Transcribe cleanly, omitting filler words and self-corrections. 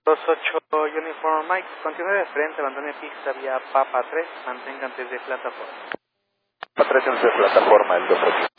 28 Uniform Mike, continúe de frente, abandone pista vía Papa 3, mantenga antes de plataforma. Papa 3 antes de plataforma, el 28.